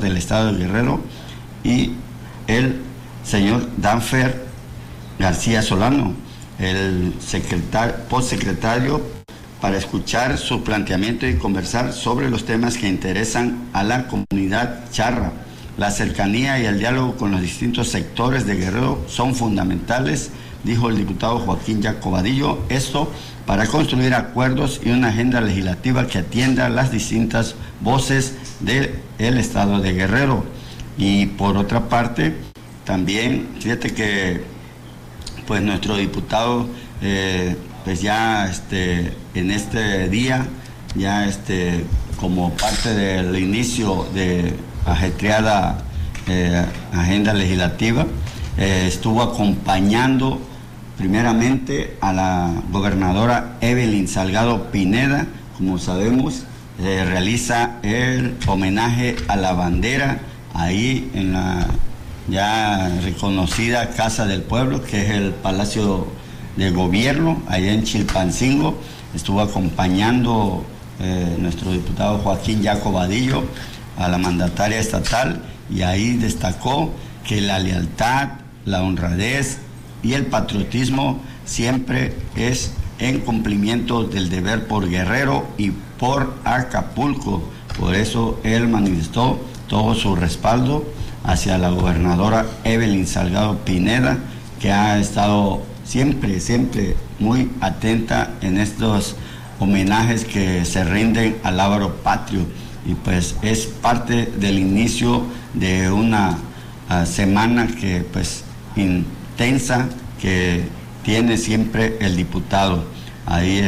del Estado de Guerrero, y el señor Danfer García Solano, el postsecretario, para escuchar su planteamiento y conversar sobre los temas que interesan a la comunidad charra. La cercanía y el diálogo con los distintos sectores de Guerrero son fundamentales, dijo el diputado Joaquín Jacobadillo, esto para construir acuerdos y una agenda legislativa que atienda las distintas voces del Estado de Guerrero. Y por otra parte, también, fíjate que pues nuestro diputado, pues ya en este día, ya como parte del inicio de ajetreada agenda legislativa, estuvo acompañando primeramente a la gobernadora Evelyn Salgado Pineda. Como sabemos, realiza el homenaje a la bandera ahí en la ya reconocida Casa del Pueblo, que es el Palacio de Gobierno, allá en Chilpancingo. Estuvo acompañando nuestro diputado Joaquín Jacobadillo a la mandataria estatal, y ahí destacó que la lealtad, la honradez y el patriotismo siempre es en cumplimiento del deber por Guerrero y por Acapulco. Por eso él manifestó todo su respaldo hacia la gobernadora Evelyn Salgado Pineda, que ha estado siempre muy atenta en estos homenajes que se rinden al lábaro patrio, y pues es parte del inicio de una semana que pues intensa que tiene siempre el diputado ahí,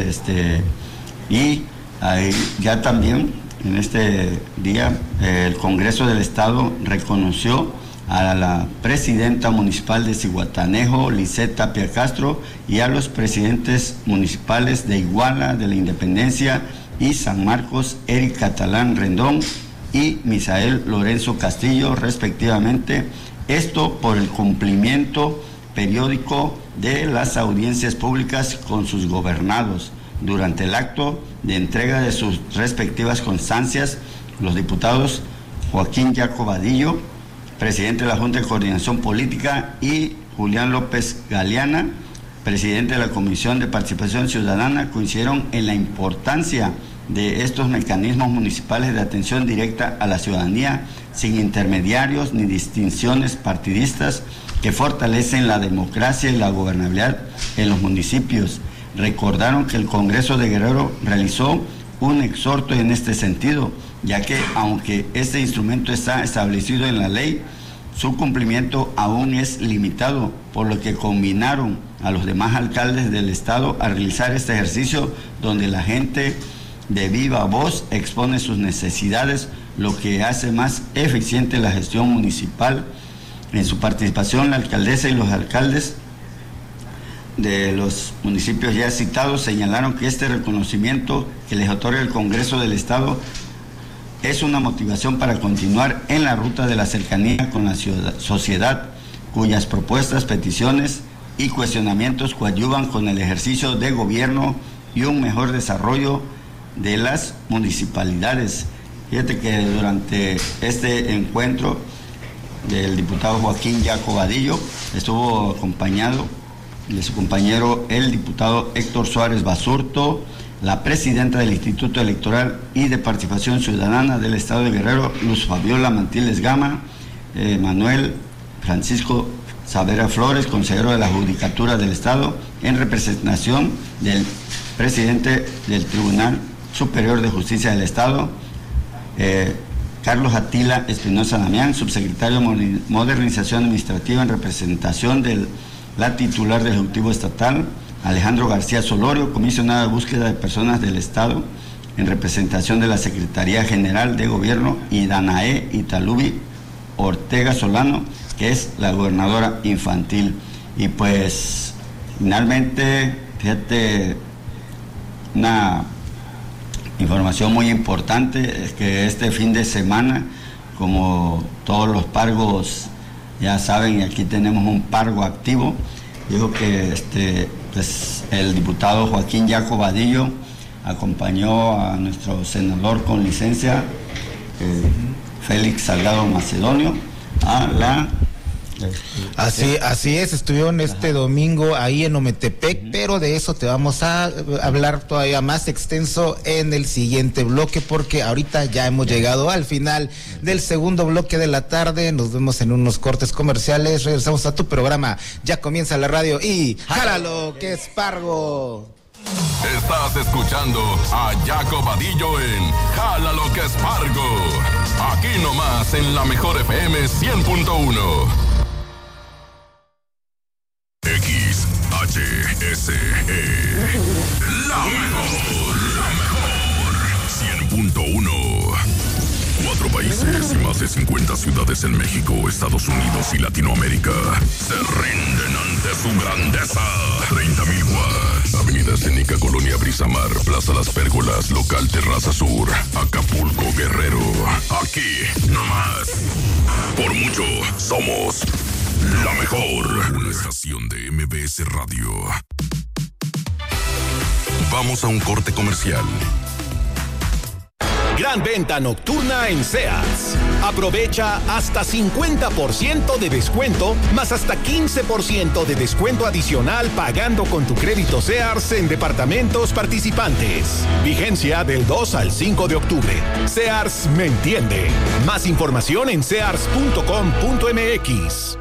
y ahí ya también en este día el Congreso del Estado reconoció a la presidenta municipal de Zihuatanejo, Lisette Tapia Castro, y a los presidentes municipales de Iguala, de la Independencia y San Marcos, Eric Catalán Rendón y Misael Lorenzo Castillo, respectivamente. Esto por el cumplimiento periódico de las audiencias públicas con sus gobernados. Durante el acto de entrega de sus respectivas constancias, los diputados Joaquín Jacobadillo, presidente de la Junta de Coordinación Política, y Julián López Galeana, presidente de la Comisión de Participación Ciudadana, coincidieron en la importancia de estos mecanismos municipales de atención directa a la ciudadanía, sin intermediarios ni distinciones partidistas, que fortalecen la democracia y la gobernabilidad en los municipios. Recordaron que el Congreso de Guerrero realizó un exhorto en este sentido, ya que aunque este instrumento está establecido en la ley, su cumplimiento aún es limitado, por lo que combinaron a los demás alcaldes del estado a realizar este ejercicio donde la gente de viva voz expone sus necesidades, lo que hace más eficiente la gestión municipal. En su participación, la alcaldesa y los alcaldes de los municipios ya citados señalaron que este reconocimiento que les otorga el Congreso del Estado es una motivación para continuar en la ruta de la cercanía con la sociedad, cuyas propuestas, peticiones y cuestionamientos coadyuvan con el ejercicio de gobierno y un mejor desarrollo de las municipalidades. Fíjate que durante este encuentro del diputado Joaquín Jacobadillo estuvo acompañado de su compañero el diputado Héctor Suárez Basurto, la presidenta del Instituto Electoral y de Participación Ciudadana del Estado de Guerrero, Luz Fabiola Mantiles Gama, Manuel Francisco Savera Flores, consejero de la Judicatura del Estado, en representación del presidente del Tribunal Superior de Justicia del Estado, Carlos Atila Espinosa Damián, subsecretario de Modernización Administrativa, en representación de la titular del Ejecutivo Estatal, Alejandro García Solorio, comisionado de búsqueda de personas del Estado, en representación de la Secretaría General de Gobierno, y Danae Italubi Ortega Solano, que es la gobernadora infantil. Y pues finalmente, fíjate, una información muy importante es que este fin de semana, como todos los pargos ya saben, y aquí tenemos un pargo activo, dijo que pues el diputado Joaquín Jacobadillo acompañó a nuestro senador con licencia, Félix Salgado Macedonio a la... Así es, estuvieron este domingo ahí en Ometepec, pero de eso te vamos a hablar todavía más extenso en el siguiente bloque, porque ahorita ya hemos llegado al final del segundo bloque de la tarde. Nos vemos en unos cortes comerciales, regresamos a tu programa. Ya comienza la radio y ¡jálalo que es Pargo! Estás escuchando a Jaco Vadillo en Jálalo que es Pargo, aquí nomás en la Mejor FM 100.1. XHSE, la mejor 100.1. 4 países y más de 50 ciudades en México, Estados Unidos y Latinoamérica se rinden ante su grandeza. 30,000 watts. Avenida Escénica, Colonia Brisamar, Plaza Las Pérgolas, Local Terraza Sur, Acapulco, Guerrero. Aquí, nomás. Por mucho, somos la mejor. Una estación de MBS Radio. Vamos a un corte comercial. Gran venta nocturna en Sears. Aprovecha hasta 50% de descuento, más hasta 15% de descuento adicional pagando con tu crédito Sears en departamentos participantes. Vigencia del 2 al 5 de octubre. Sears me entiende. Más información en sears.com.mx.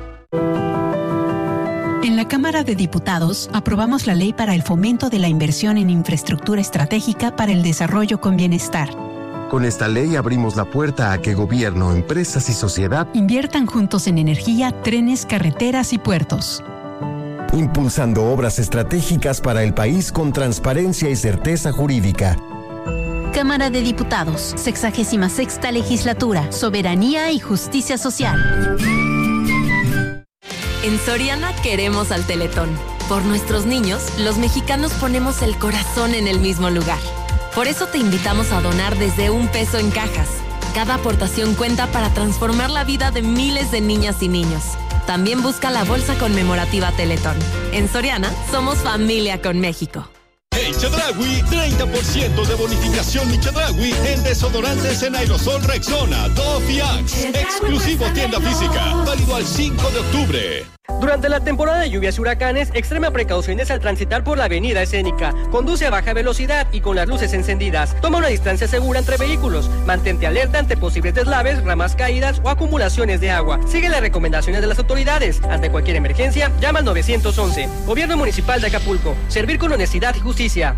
En la Cámara de Diputados aprobamos la ley para el fomento de la inversión en infraestructura estratégica para el desarrollo con bienestar. Con esta ley abrimos la puerta a que gobierno, empresas y sociedad inviertan juntos en energía, trenes, carreteras y puertos. Impulsando obras estratégicas para el país con transparencia y certeza jurídica. Cámara de Diputados, 66ª Legislatura, Soberanía y Justicia Social. En Soriana queremos al Teletón. Por nuestros niños, los mexicanos ponemos el corazón en el mismo lugar. Por eso te invitamos a donar desde $1 en cajas. Cada aportación cuenta para transformar la vida de miles de niñas y niños. También busca la bolsa conmemorativa Teletón. En Soriana, somos familia con México. En Chedraui, 30% de bonificación en Chedraui en desodorantes en aerosol Rexona, Dove y Axe. Exclusivo tienda física, válido al 5 de octubre. Durante la temporada de lluvias y huracanes, extrema precauciones al transitar por la avenida Escénica. Conduce a baja velocidad y con las luces encendidas. Toma una distancia segura entre vehículos. Mantente alerta ante posibles deslaves, ramas caídas o acumulaciones de agua. Sigue las recomendaciones de las autoridades. Ante cualquier emergencia, llama al 911. Gobierno Municipal de Acapulco. Servir con honestidad y justicia.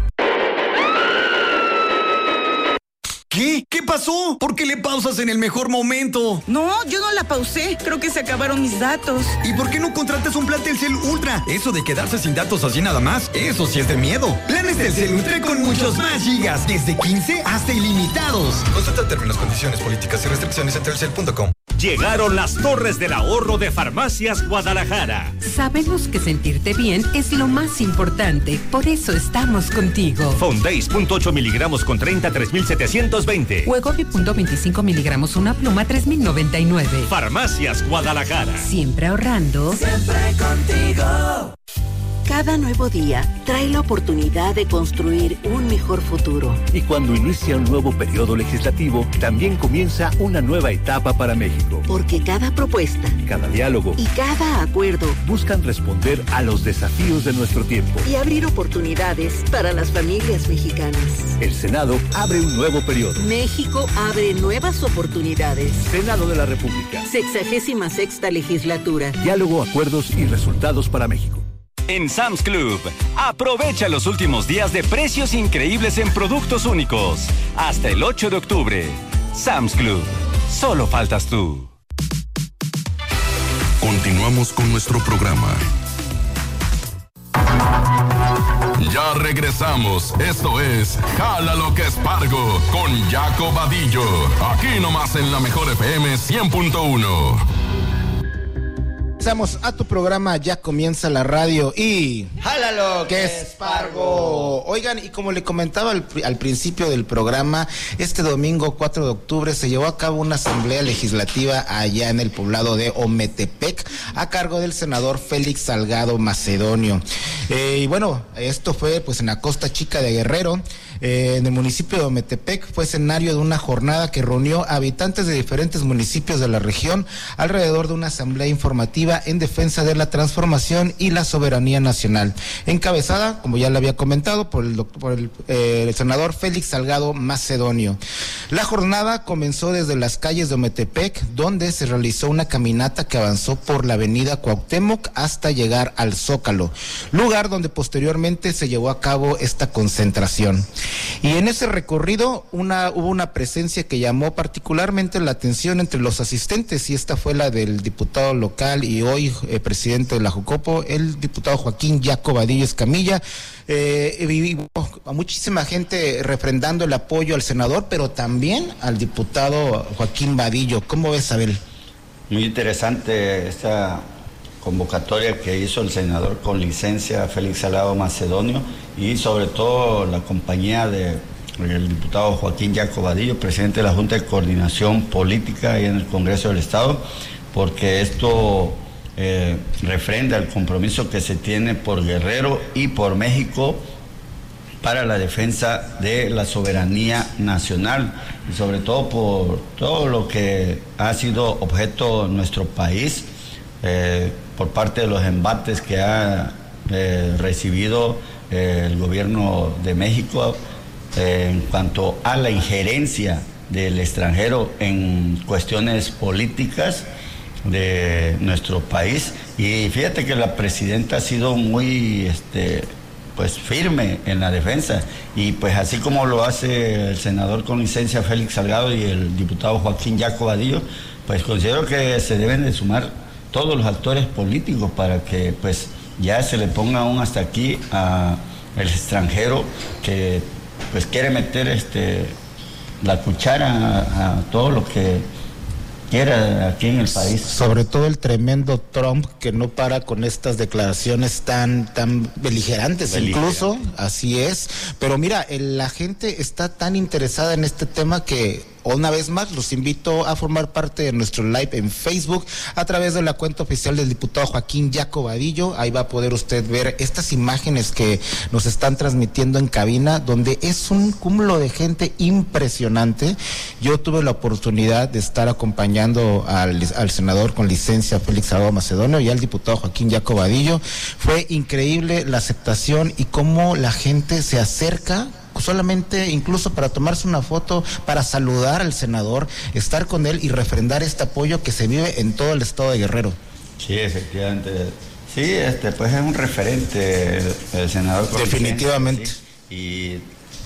¿Qué? ¿Qué pasó? ¿Por qué le pausas en el mejor momento? No, yo no la pausé. Creo que se acabaron mis datos. ¿Y por qué no contratas un plan Telcel Ultra? Eso de quedarse sin datos así nada más, eso sí es de miedo. Planes Telcel Ultra con muchos más gigas, desde 15 hasta ilimitados. Consulta términos, condiciones, políticas y restricciones en telcel.com. Llegaron las torres del ahorro de Farmacias Guadalajara. Sabemos que sentirte bien es lo más importante, por eso estamos contigo. Fondace .8 miligramos con 30, 3,720. Wegovy .25 miligramos una pluma, 3,099. Farmacias Guadalajara. Siempre ahorrando. Siempre contigo. Cada nuevo día trae la oportunidad de construir un mejor futuro. Y cuando inicia un nuevo periodo legislativo, también comienza una nueva etapa para México. Porque cada propuesta, cada diálogo y cada acuerdo buscan responder a los desafíos de nuestro tiempo y abrir oportunidades para las familias mexicanas. El Senado abre un nuevo periodo. México abre nuevas oportunidades. Senado de la República. 66ª Legislatura. Diálogo, acuerdos y resultados para México. En Sam's Club, aprovecha los últimos días de precios increíbles en productos únicos. Hasta el 8 de octubre. Sam's Club. Solo faltas tú. Continuamos con nuestro programa. Ya regresamos. Esto es Jálalo que es Pargo con Jaco Vadillo. Aquí nomás en la Mejor FM 100.1. Regresamos a tu programa, ya comienza la radio y... ¡Jálalo, que es Pargo! Oigan, y como le comentaba al principio del programa, este domingo 4 de octubre se llevó a cabo una asamblea legislativa allá en el poblado de Ometepec, a cargo del senador Félix Salgado Macedonio. Y bueno, esto fue pues en la Costa Chica de Guerrero, en el municipio de Ometepec. Fue escenario de una jornada que reunió a habitantes de diferentes municipios de la región alrededor de una asamblea informativa en defensa de la transformación y la soberanía nacional, encabezada, como ya le había comentado, por el senador Félix Salgado Macedonio. La jornada comenzó desde las calles de Ometepec, donde se realizó una caminata que avanzó por la avenida Cuauhtémoc hasta llegar al Zócalo, lugar donde posteriormente se llevó a cabo esta concentración. Y en ese recorrido hubo una presencia que llamó particularmente la atención entre los asistentes, y esta fue la del diputado local y hoy presidente de la Jucopo, el diputado Joaquín Jaco Vadillo Escamilla. A muchísima gente refrendando el apoyo al senador, pero también al diputado Joaquín Vadillo. ¿Cómo ves, Abel? Muy interesante esta convocatoria que hizo el senador con licencia Félix Salgado Macedonio, y sobre todo la compañía del diputado Joaquín Jaco Vadillo, presidente de la Junta de Coordinación Política y en el Congreso del Estado, porque esto refrenda el compromiso que se tiene por Guerrero y por México para la defensa de la soberanía nacional, y sobre todo por todo lo que ha sido objeto nuestro país por parte de los embates que ha recibido el gobierno de México en cuanto a la injerencia del extranjero en cuestiones políticas de nuestro país. Y fíjate que la presidenta ha sido muy pues firme en la defensa, y pues así como lo hace el senador con licencia Félix Salgado y el diputado Joaquín Jaco Vadillo, pues considero que se deben de sumar todos los actores políticos para que pues ya se le ponga aún hasta aquí a el extranjero que pues quiere meter la cuchara a todo lo que quiera aquí en el país. Sobre todo el tremendo Trump, que no para con estas declaraciones tan beligerantes incluso, así es. Pero mira, la gente está tan interesada en este tema que una vez más los invito a formar parte de nuestro live en Facebook a través de la cuenta oficial del diputado Joaquín Jaco Vadillo. Ahí va a poder usted ver estas imágenes que nos están transmitiendo en cabina, donde es un cúmulo de gente impresionante. Yo tuve la oportunidad de estar acompañando al senador con licencia Félix Salgado Macedonio y al diputado Joaquín Jaco Vadillo. Fue increíble la aceptación y cómo la gente se acerca solamente incluso para tomarse una foto, para saludar al senador, estar con él y refrendar este apoyo que se vive en todo el estado de Guerrero. Sí, efectivamente. Sí, pues es un referente el senador. Definitivamente. ¿Sí? Y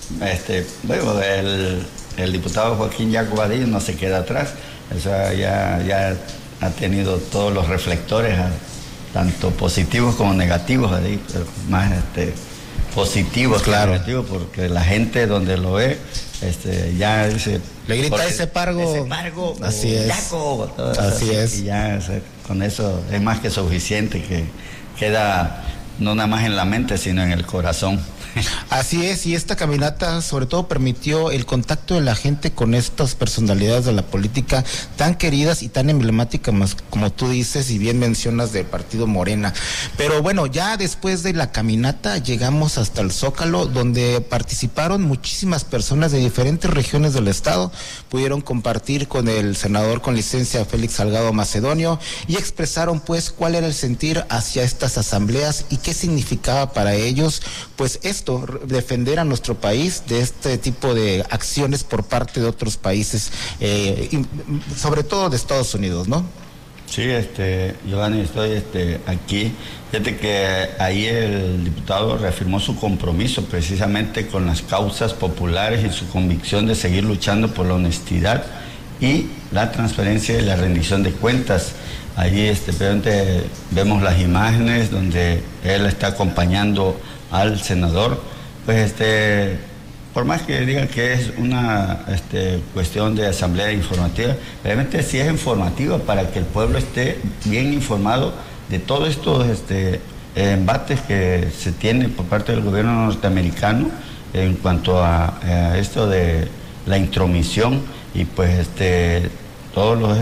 luego el diputado Joaquín Jaco Vadillo no se queda atrás. O sea, ya ha tenido todos los reflectores, tanto positivos como negativos, pero más positivos, claro, negativos, porque la gente donde lo ve ya dice, le grita ese Pargo, así es, Jaco, así es, y ya con eso es más que suficiente, que queda no nada más en la mente sino en el corazón. Así es, y esta caminata sobre todo permitió el contacto de la gente con estas personalidades de la política tan queridas y tan emblemáticas, como tú dices y bien mencionas, del partido Morena. Pero bueno, ya después de la caminata llegamos hasta el Zócalo, donde participaron muchísimas personas de diferentes regiones del estado, pudieron compartir con el senador con licencia Félix Salgado Macedonio y expresaron pues cuál era el sentir hacia estas asambleas y qué significaba para ellos pues defender a nuestro país de este tipo de acciones por parte de otros países, sobre todo de Estados Unidos, ¿no? Sí, Giovanni, estoy aquí. Fíjate que ahí el diputado reafirmó su compromiso precisamente con las causas populares y su convicción de seguir luchando por la honestidad y la transparencia y la rendición de cuentas. Ahí vemos las imágenes donde él está acompañando al senador, pues por más que digan que es una cuestión de asamblea informativa, realmente sí es informativa para que el pueblo esté bien informado de todos estos embates que se tiene por parte del gobierno norteamericano en cuanto a esto de la intromisión y pues todos los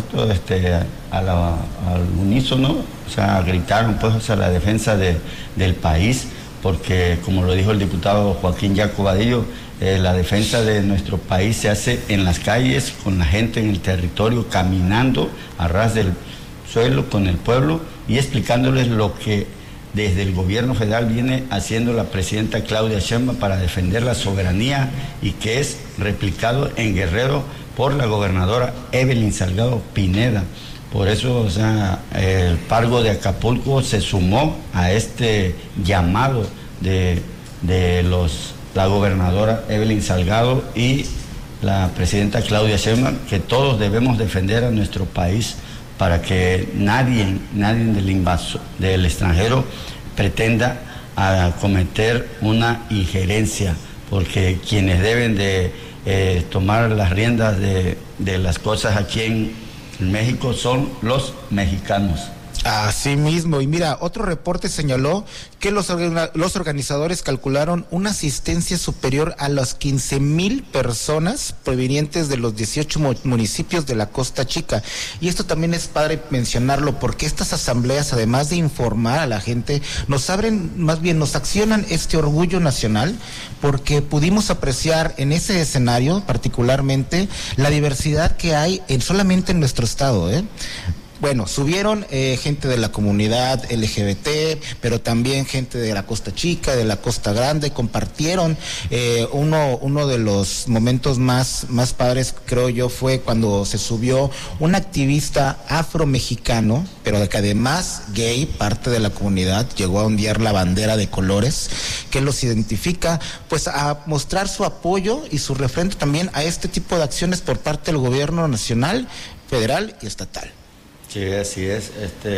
al unísono, o sea, gritaron pues a la defensa del país, porque como lo dijo el diputado Joaquín Yaco Vadillo, la defensa de nuestro país se hace en las calles, con la gente en el territorio, caminando a ras del suelo con el pueblo y explicándoles lo que desde el gobierno federal viene haciendo la presidenta Claudia Sheinbaum para defender la soberanía y que es replicado en Guerrero por la gobernadora Evelyn Salgado Pineda. Por eso, o sea, el Pargo de Acapulco se sumó a este llamado de la gobernadora Evelyn Salgado y la presidenta Claudia Sheinbaum, que todos debemos defender a nuestro país para que nadie del extranjero pretenda cometer una injerencia, porque quienes deben de tomar las riendas de las cosas aquí en México son los mexicanos. Así mismo, y mira, otro reporte señaló que los organizadores calcularon una asistencia superior a las 15,000 personas provenientes de los 18 municipios de la Costa Chica. Y esto también es padre mencionarlo, porque estas asambleas, además de informar a la gente, nos accionan este orgullo nacional, porque pudimos apreciar en ese escenario particularmente la diversidad que hay solamente en nuestro estado, Bueno, subieron gente de la comunidad LGBT, pero también gente de la Costa Chica, de la Costa Grande, compartieron. Uno de los momentos más padres, creo yo, fue cuando se subió un activista afromexicano, pero que además gay, parte de la comunidad, llegó a ondear la bandera de colores que los identifica, pues a mostrar su apoyo y su refrendo también a este tipo de acciones por parte del gobierno nacional, federal y estatal. Sí, así es.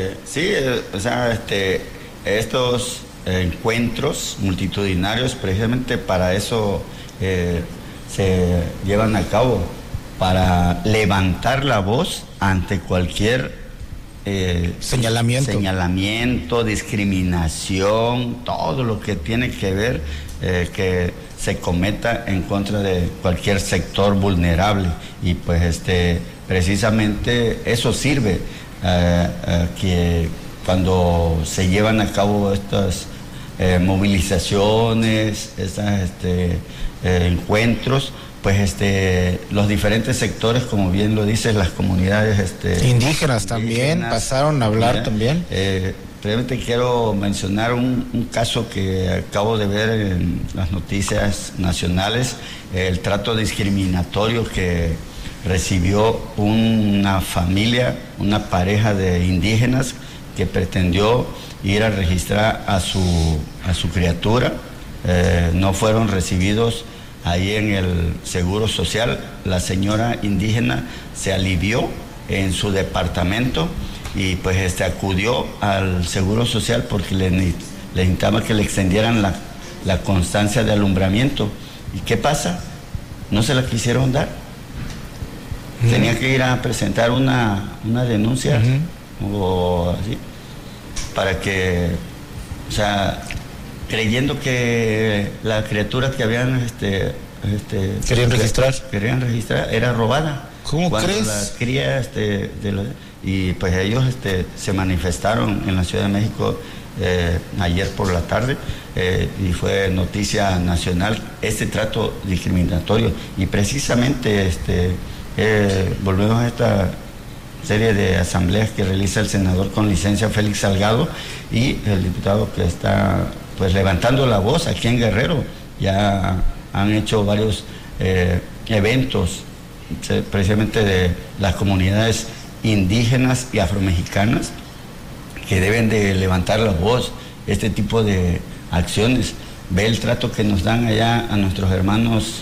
Estos encuentros multitudinarios, precisamente para eso se llevan a cabo, para levantar la voz ante cualquier señalamiento, discriminación, todo lo que tiene que ver que se cometa en contra de cualquier sector vulnerable. Y pues precisamente eso sirve que cuando se llevan a cabo estas movilizaciones, estos encuentros, pues los diferentes sectores, como bien lo dices, las comunidades indígenas también pasaron a hablar también. Realmente quiero mencionar un caso que acabo de ver en las noticias nacionales, el trato discriminatorio que recibió una familia, una pareja de indígenas que pretendió ir a registrar a su criatura. No fueron recibidos ahí en el Seguro Social. La señora indígena se alivió en su departamento y pues acudió al Seguro Social porque le necesitaba que le extendieran la constancia de alumbramiento. ¿Y qué pasa? No se la quisieron dar. Tenía que ir a presentar una denuncia o así, para que, o sea, creyendo que la criatura que habían querían registrar era robada. ¿Cómo crees? La cría y pues ellos se manifestaron en la Ciudad de México ayer por la tarde y fue noticia nacional este trato discriminatorio. Y precisamente volvemos a esta serie de asambleas que realiza el senador con licencia Félix Salgado y el diputado que está pues levantando la voz aquí en Guerrero. Ya han hecho varios eventos precisamente de las comunidades indígenas y afromexicanas que deben de levantar la voz, este tipo de acciones. Ve el trato que nos dan allá a nuestros hermanos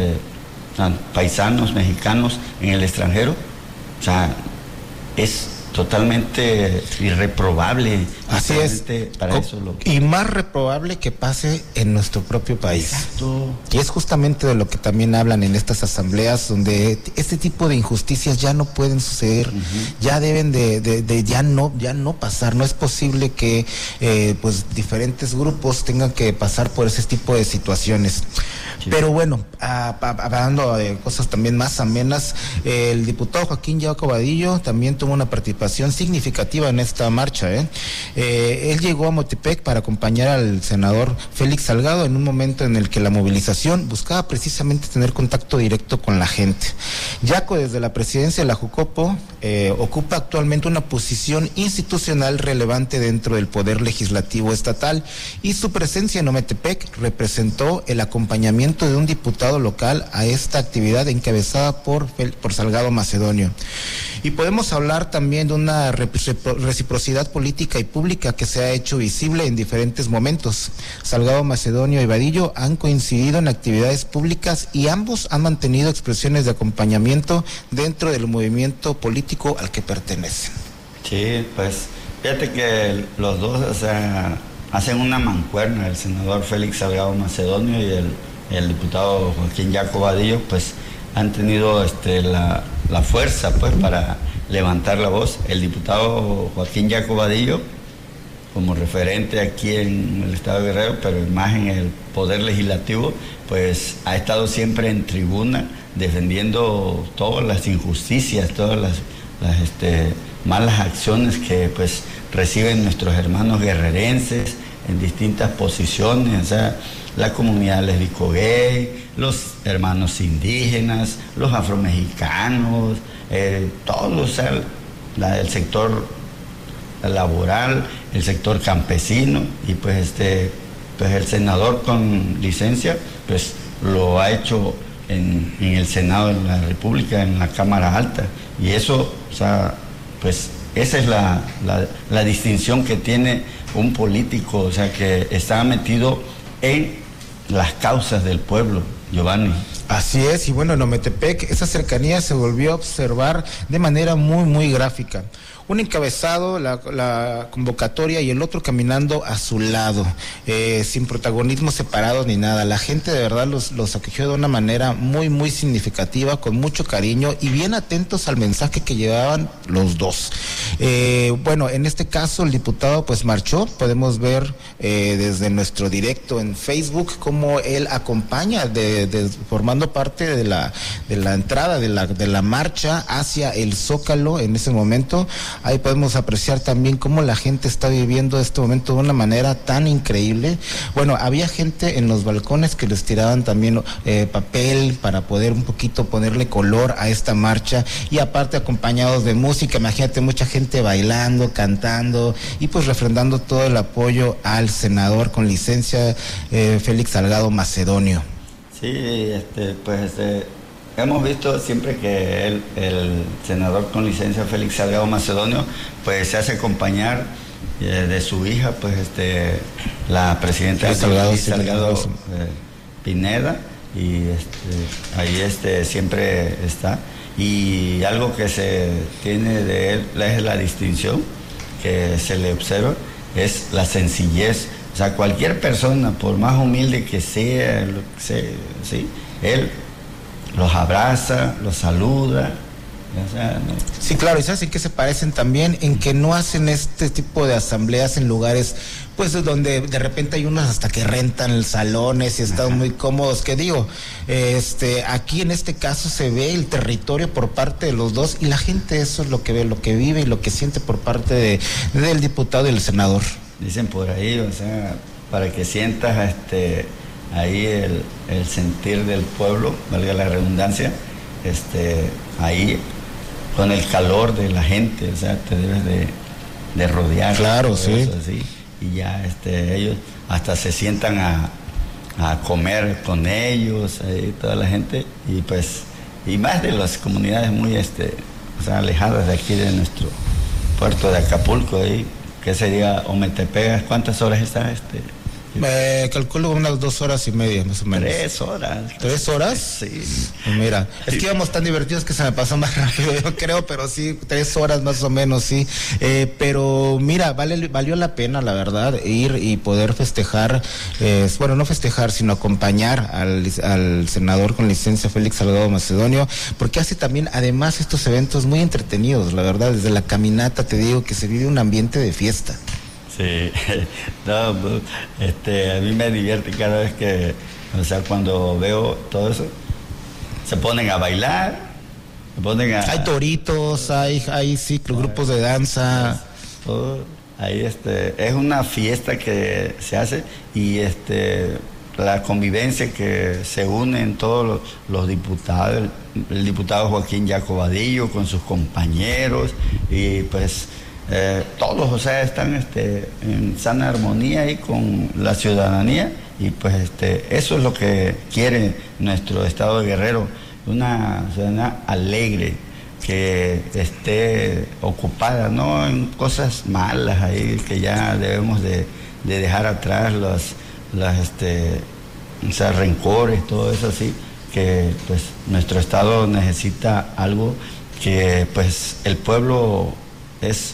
paisanos mexicanos en el extranjero. O sea, es totalmente irreprobable. Así es. Para eso y más reprobable que pase en nuestro propio país. Exacto. Y es justamente de lo que también hablan en estas asambleas, donde este tipo de injusticias ya no pueden suceder, ya deben de ya no pasar. No es posible que pues diferentes grupos tengan que pasar por ese tipo de situaciones. Sí. Pero bueno, hablando de cosas también más amenas, el diputado Joaquín Yaco Vadillo también tuvo una participación significativa en esta marcha. Él llegó a Motepec para acompañar al senador Félix Salgado en un momento en el que la movilización buscaba precisamente tener contacto directo con la gente. Yaco, desde la presidencia de la Jucopo, ocupa actualmente una posición institucional relevante dentro del Poder Legislativo Estatal, y su presencia en Ometepec representó el acompañamiento de un diputado local a esta actividad encabezada por Salgado Macedonio. Y podemos hablar también de una reciprocidad política y pública que se ha hecho visible en diferentes momentos. Salgado Macedonio y Vadillo han coincidido en actividades públicas y ambos han mantenido expresiones de acompañamiento dentro del movimiento político al que pertenecen. Sí, pues fíjate que los dos, o sea, hacen una mancuerna, el senador Félix Salgado Macedonio y el diputado Joaquín Yaco Vadillo, pues han tenido la fuerza pues para levantar la voz. El diputado Joaquín Yaco Vadillo, como referente aquí en el estado de Guerrero, pero más en el Poder Legislativo, pues ha estado siempre en tribuna defendiendo todas las injusticias, todas las malas acciones que pues reciben nuestros hermanos guerrerenses en distintas posiciones, o sea, la comunidad lésbico-gay, los hermanos indígenas, los afromexicanos, todos, o sea, el sector laboral, el sector campesino, y pues pues el senador con licencia pues lo ha hecho en el Senado de la República, en la Cámara Alta, y eso, o sea, pues esa es la distinción que tiene un político, o sea, que está metido en las causas del pueblo, Giovanni. Así es, y bueno, en Ometepec esa cercanía se volvió a observar de manera muy, muy gráfica. Un encabezado, la convocatoria, y el otro caminando a su lado, sin protagonismo separados ni nada. La gente de verdad los acogió de una manera muy, muy significativa, con mucho cariño y bien atentos al mensaje que llevaban los dos. Bueno, en este caso el diputado pues marchó. Podemos ver desde nuestro directo en Facebook cómo él acompaña formando parte de la entrada de la marcha hacia el Zócalo en ese momento. Ahí podemos apreciar también cómo la gente está viviendo este momento de una manera tan increíble. Bueno, había gente en los balcones que les tiraban también papel para poder un poquito ponerle color a esta marcha, y aparte acompañados de música. Imagínate, mucha gente bailando, cantando y pues refrendando todo el apoyo al senador con licencia Félix Salgado Macedonio. Sí, hemos visto siempre que el senador con licencia Félix Salgado Macedonio pues se hace acompañar de su hija, pues la presidenta Salgado Pineda, y ahí siempre está. Y algo que se tiene de él es la distinción que se le observa, es la sencillez. O sea, cualquier persona, por más humilde que sea, lo que sea, ¿sí? Él los abraza, los saluda. O sea, ¿no? Sí, claro, y ¿sabes en qué se parecen también? En que no hacen este tipo de asambleas en lugares pues donde de repente hay unos hasta que rentan salones y están muy cómodos, que digo, aquí en este caso se ve el territorio por parte de los dos, y la gente eso es lo que ve, lo que vive y lo que siente por parte del diputado y el senador. Dicen por ahí, o sea, para que sientas ahí el sentir del pueblo, valga la redundancia, ahí con el calor de la gente, o sea, te debes de rodear. Claro, sí. Eso, así, y ya ellos hasta se sientan a comer con ellos, toda la gente, y pues, y más de las comunidades muy o sea, alejadas de aquí de nuestro puerto de Acapulco, ahí, que sería Ometepec. ¿Cuántas horas está? Calculo unas 2 horas y media, más o menos. 3 horas. ¿3 horas? Sí. Pues mira, es que íbamos tan divertidos que se me pasó más rápido, yo creo, pero sí, 3 horas más o menos, sí. Pero mira, valió la pena, la verdad, ir y poder festejar, bueno, no festejar, sino acompañar al senador con licencia Félix Salgado Macedonio, porque hace también, además, estos eventos muy entretenidos, la verdad, desde la caminata, te digo, que se vive un ambiente de fiesta. Sí, no, a mí me divierte cada vez que, o sea, cuando veo todo eso, se ponen a bailar, Hay toritos, hay grupos de danza. Todo, ahí es una fiesta que se hace y la convivencia que se unen todos los diputados, el diputado Joaquín Jacobadillo con sus compañeros y pues todos, o sea, están en sana armonía ahí con la ciudadanía y pues eso es lo que quiere nuestro estado de Guerrero, una ciudadanía alegre, que esté ocupada, no en cosas malas ahí que ya debemos de dejar atrás o sea, rencores, todo eso así, que pues nuestro estado necesita algo que pues el pueblo es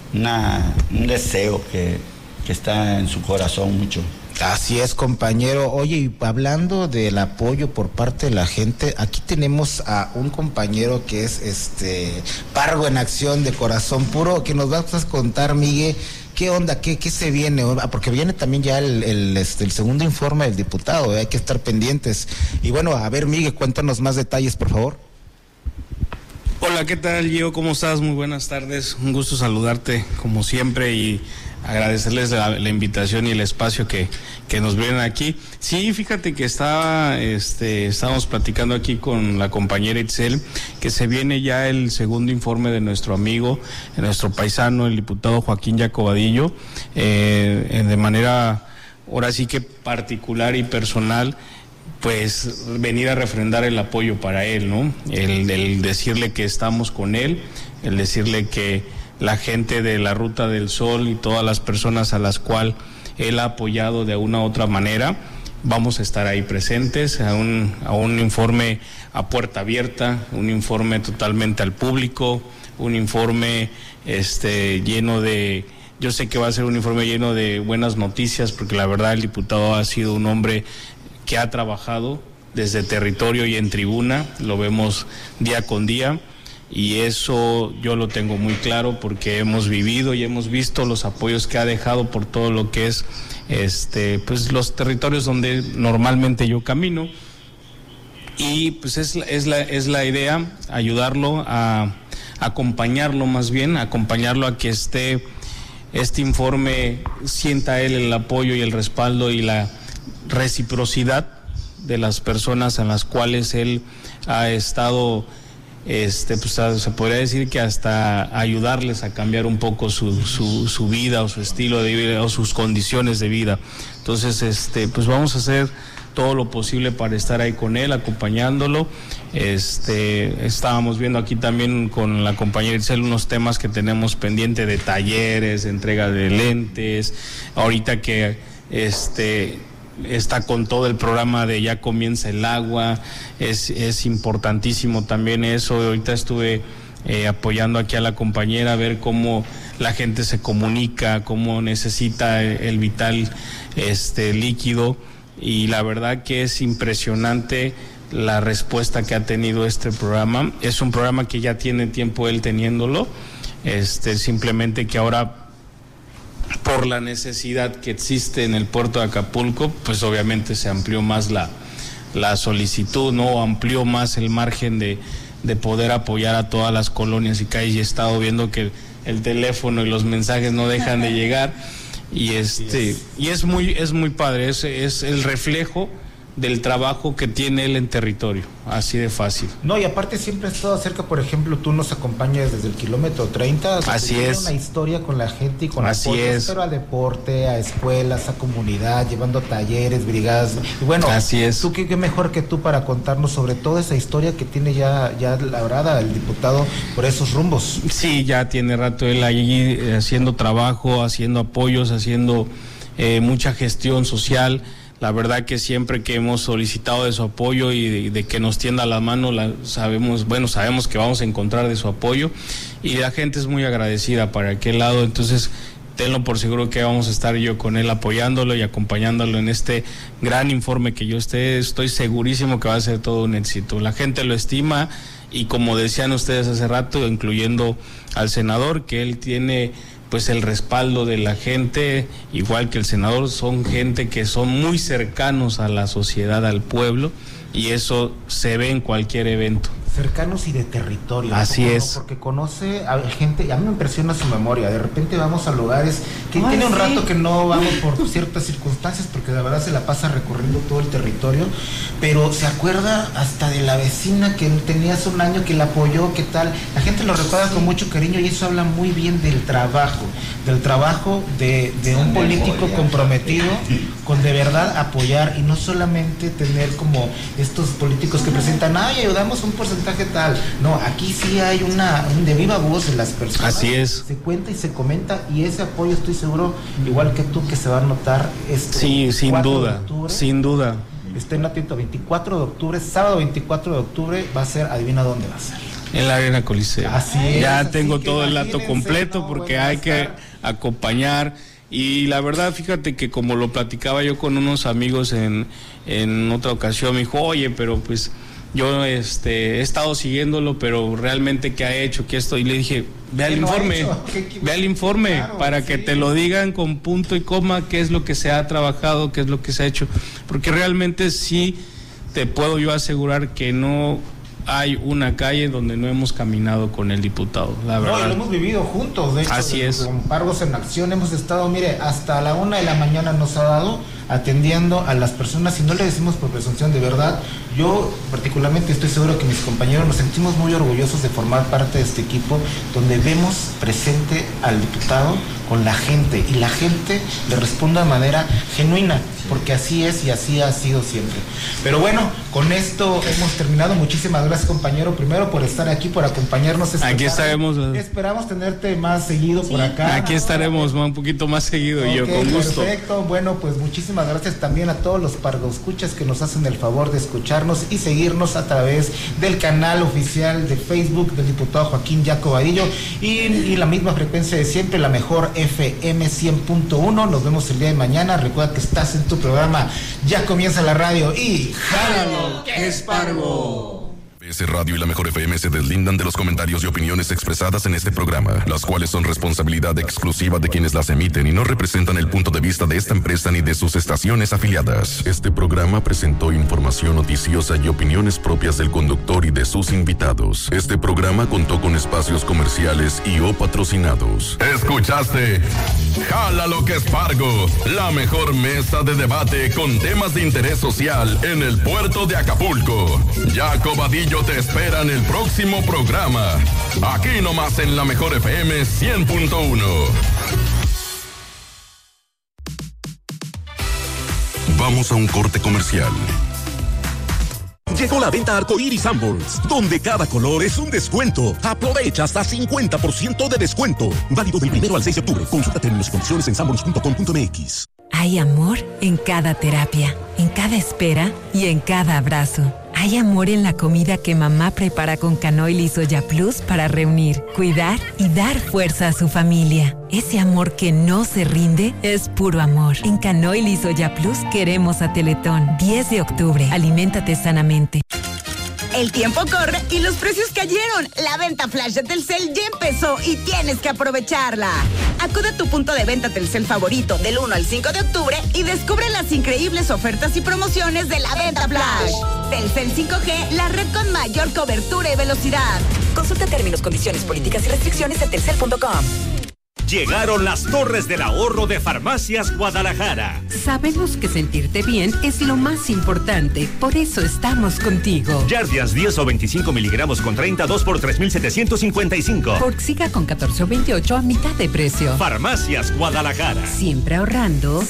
un deseo que está en su corazón mucho. Así es, compañero. Oye, y hablando del apoyo por parte de la gente, aquí tenemos a un compañero que es Pargo en acción, de corazón puro, que nos vas a contar, Miguel, qué onda, qué se viene, porque viene también ya el segundo informe del diputado, hay que estar pendientes. Y bueno, a ver, Miguel, cuéntanos más detalles, por favor. Hola, ¿qué tal, Gio? ¿Cómo estás? Muy buenas tardes, un gusto saludarte como siempre y agradecerles la invitación y el espacio que nos vienen aquí. Sí, fíjate que estábamos platicando aquí con la compañera Itzel, que se viene ya el segundo informe de nuestro amigo, nuestro paisano, el diputado Joaquín Jacobadillo, de manera, ahora sí que particular y personal, pues venir a refrendar el apoyo para él, ¿no? El decirle que estamos con él, el decirle que la gente de la Ruta del Sol y todas las personas a las cuales él ha apoyado de una u otra manera, vamos a estar ahí presentes a un informe a puerta abierta, un informe totalmente al público, un informe lleno de, yo sé que va a ser un informe lleno de buenas noticias, porque la verdad el diputado ha sido un hombre que ha trabajado desde territorio y en tribuna, lo vemos día con día. Y eso yo lo tengo muy claro porque hemos vivido y hemos visto los apoyos que ha dejado por todo lo que es pues los territorios donde normalmente yo camino. Y pues es la idea, ayudarlo a acompañarlo, más bien acompañarlo a que este informe sienta él el apoyo y el respaldo y la reciprocidad de las personas en las cuales él ha estado, pues se podría decir que hasta ayudarles a cambiar un poco su vida o su estilo de vida o sus condiciones de vida. Entonces, pues vamos a hacer todo lo posible para estar ahí con él, acompañándolo. Estábamos viendo aquí también con la compañera Itzel unos temas que tenemos pendiente de talleres, de entrega de lentes, ahorita que está con todo el programa de Ya Comienza el Agua, es importantísimo también eso. Ahorita estuve apoyando aquí a la compañera a ver cómo la gente se comunica, cómo necesita el vital líquido, y la verdad que es impresionante la respuesta que ha tenido este programa. Es un programa que ya tiene tiempo él teniéndolo, simplemente que ahora, por la necesidad que existe en el puerto de Acapulco, pues obviamente se amplió más la solicitud, ¿no? Amplió más el margen de poder apoyar a todas las colonias y calles. Y he estado viendo que el teléfono y los mensajes no dejan de llegar, y y es muy padre, es el reflejo del trabajo que tiene él en territorio, así de fácil. No, y aparte siempre has estado cerca, por ejemplo, tú nos acompañas desde el kilómetro 30. Así es. Una historia con la gente y con así apoyos, es. Pero a deporte, a escuelas, a comunidad, llevando talleres, brigadas. Y bueno, así es. Tú qué mejor que tú para contarnos sobre toda esa historia que tiene ya labrada el diputado por esos rumbos. Sí, ya tiene rato él ahí haciendo trabajo, haciendo apoyos, haciendo mucha gestión social. La verdad que siempre que hemos solicitado de su apoyo y de que nos tienda la mano, sabemos que vamos a encontrar de su apoyo, y la gente es muy agradecida para aquel lado. Entonces tenlo por seguro que vamos a estar yo con él apoyándolo y acompañándolo en este gran informe que yo estoy segurísimo que va a ser todo un éxito. La gente lo estima, y como decían ustedes hace rato, incluyendo al senador, que él tiene pues el respaldo de la gente, igual que el senador, son gente que son muy cercanos a la sociedad, al pueblo, y eso se ve en cualquier evento. Cercanos y de territorio. Así es. Porque conoce a gente, y a mí me impresiona su memoria. De repente vamos a lugares que tiene un rato que no vamos por ciertas circunstancias, porque de verdad se la pasa recorriendo todo el territorio, pero se acuerda hasta de la vecina que tenía hace un año que la apoyó, qué tal. La gente lo recuerda con mucho cariño, y eso habla muy bien del trabajo de un político comprometido con de verdad apoyar, y no solamente tener como estos políticos que presentan, ayudamos un porcentaje tal. No, aquí sí hay un de viva voz en las personas. Así es. Se cuenta y se comenta, y ese apoyo estoy seguro, igual que tú, que se va a notar sí, sin duda, sin duda. Estén atentos, 24 de octubre, sábado 24 de octubre, va a ser, adivina dónde va a ser. En la Arena Coliseo. Así es. Ya tengo todo el dato completo, porque hay que acompañar. Y la verdad, fíjate que como lo platicaba yo con unos amigos en otra ocasión, me dijo, oye, pero pues yo he estado siguiéndolo, pero realmente ¿qué ha hecho? ¿Qué esto? Y le dije, ve al informe, claro, para que te lo digan con punto y coma, qué es lo que se ha trabajado, qué es lo que se ha hecho. Porque realmente sí te puedo yo asegurar que no hay una calle donde no hemos caminado con el diputado, la verdad. No, lo hemos vivido juntos, de hecho. Así es. Con Pargos en Acción hemos estado, mire, hasta la 1 de la mañana nos ha dado atendiendo a las personas, y no le decimos por presunción, de verdad. Yo particularmente estoy seguro que mis compañeros nos sentimos muy orgullosos de formar parte de este equipo, donde vemos presente al diputado con la gente, y la gente le responde de manera genuina, porque así es y así ha sido siempre. Pero bueno, con esto hemos terminado. Muchísimas gracias, compañero, primero por estar aquí, por acompañarnos esta aquí tarde. Estaremos. Esperamos tenerte más seguido por acá. Aquí estaremos un poquito más seguido, yo con gusto. Perfecto. Bueno, pues muchísimas gracias también a todos los pargoescuchas que nos hacen el favor de escucharnos y seguirnos a través del canal oficial de Facebook del diputado Joaquín Yaco Vadillo, y la misma frecuencia de siempre, la mejor FM 100.1. Nos vemos el día de mañana. Recuerda que estás en tu programa Ya Comienza la Radio, y ¡jálalo que es Pargo! MBS Radio y la Mejor FM se deslindan de los comentarios y opiniones expresadas en este programa, las cuales son responsabilidad exclusiva de quienes las emiten y no representan el punto de vista de esta empresa ni de sus estaciones afiliadas. Este programa presentó información noticiosa y opiniones propias del conductor y de sus invitados. Este programa contó con espacios comerciales y o patrocinados. Escuchaste Jala lo que es Pargo, la mejor mesa de debate con temas de interés social en el puerto de Acapulco. Yaco Vadillo te espera en el próximo programa. Aquí nomás en la Mejor FM 100.1. Vamos a un corte comercial. Llegó la venta Arcoiris Sanborns, donde cada color es un descuento. Aprovecha hasta 50% de descuento. Válido del 1 al 6 de octubre. Consulta términos y condiciones en sanborns.com.mx. Hay amor en cada terapia, en cada espera y en cada abrazo. Hay amor en la comida que mamá prepara con canoil y soya plus para reunir, cuidar y dar fuerza a su familia. Ese amor que no se rinde es puro amor. En canoil y soya plus queremos a Teletón. 10 de octubre. Aliméntate sanamente. El tiempo corre y los precios cayeron. La venta flash de Telcel ya empezó y tienes que aprovecharla. Acude a tu punto de venta Telcel favorito del 1 al 5 de octubre y descubre las increíbles ofertas y promociones de la venta flash. Telcel 5G, la red con mayor cobertura y velocidad. Consulta términos, condiciones, políticas y restricciones en telcel.com. Llegaron las Torres del Ahorro de Farmacias Guadalajara. Sabemos que sentirte bien es lo más importante, por eso estamos contigo. Jardians 10 o 25 miligramos con 32 por 3,755. Forxiga con 14 o 28 a mitad de precio. Farmacias Guadalajara. Siempre ahorrando.